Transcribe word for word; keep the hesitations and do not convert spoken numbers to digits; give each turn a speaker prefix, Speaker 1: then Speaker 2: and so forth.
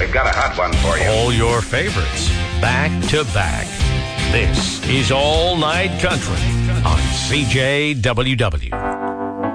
Speaker 1: We've got a hot one for you.
Speaker 2: All your favorites, back to back. This is All Night Country on C J W W.